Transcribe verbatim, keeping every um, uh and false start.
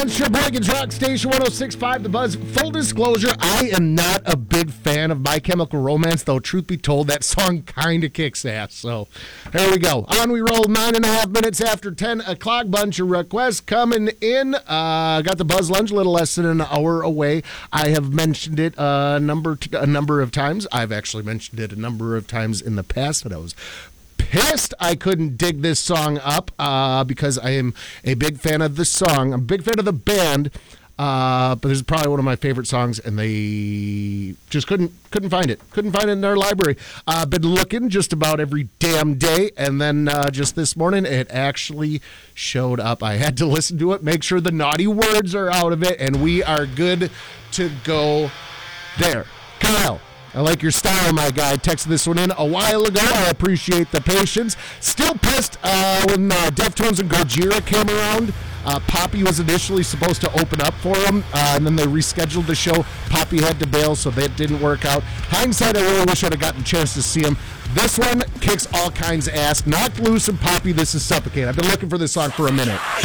on Sheboygan's Rock Station one oh six point five The Buzz. Full disclosure, I am not a big fan of My Chemical Romance, though truth be told, that song kind of kicks ass. So there we go. On we roll, nine and a half minutes after ten o'clock. Bunch of requests coming in. Uh, got the Buzz Lunch a little less than an hour away. I have mentioned it a number, a number of times. I've actually mentioned it a number of times in the past that I was pissed I couldn't dig this song up uh, because I am a big fan of the song. I'm a big fan of the band, uh, but this is probably one of my favorite songs, and they just couldn't couldn't find it. Couldn't find it in their library. I've uh, been looking just about every damn day, and then uh, just this morning it actually showed up. I had to listen to it, make sure the naughty words are out of it, and we are good to go there. Kyle, I like your style, my guy. Texted this one in a while ago. I appreciate the patience. Still pissed uh, when uh, Deftones and Gojira came around. Uh, Poppy was initially supposed to open up for them, uh, and then they rescheduled the show. Poppy had to bail, so that didn't work out. Hindsight, I really wish I'd have gotten a chance to see him. This one kicks all kinds of ass. Knocked Loose and Poppy, This Is Suffocate. I've been looking for this song for a minute.